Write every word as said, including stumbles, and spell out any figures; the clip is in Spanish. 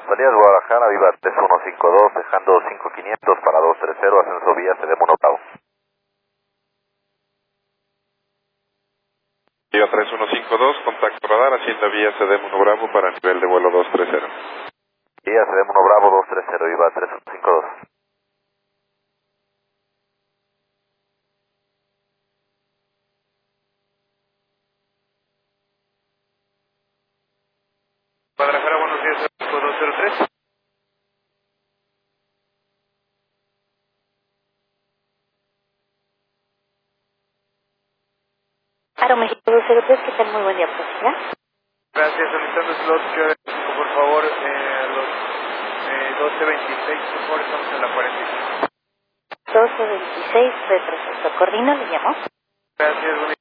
Salida de Guadalajara, Viva tres uno cinco dos, dejando cinco quinientos para dos tres cero, ascenso vía C D M uno Bravo. Viva tres uno cinco dos, contacto radar, hacienda vía C D M uno Bravo para nivel de vuelo dos tres cero. Vía C D M uno Bravo dos tres cero, Viva tres uno cinco dos. Guadalajara, buenos días, cinco dos cero tres. Aro México dos cero tres, ¿qué tal? Muy buen día, ¿posible? Gracias, solicitando slot que por favor, eh, los eh, doce veintiséis, por favor, estamos en la cuarenta y cinco. doce veintiséis, retroceso. Coordino, le llamo. Gracias, bonito.